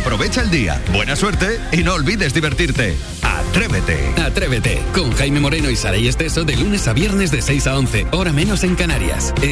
Aprovecha el día, buena suerte y no olvides divertirte. Atrévete. Atrévete con Jaime Moreno y Saray Esteso de lunes a viernes de 6 a 11, hora menos en Canarias.